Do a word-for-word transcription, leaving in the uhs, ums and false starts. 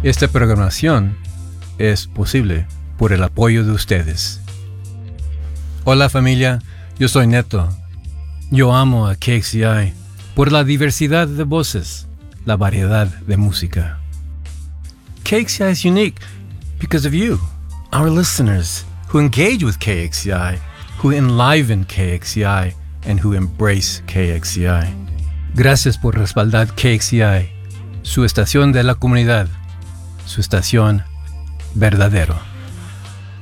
Esta programación es posible por el apoyo de ustedes. Hola familia, yo soy Neto. Yo amo a K X C I por la diversidad de voces, la variedad de música. K X C I is unique because of you, our listeners, who engage with K X C I, who enliven K X C I, and who embrace K X C I. Gracias por respaldar K X C I, su estación de la comunidad, su estación verdadero.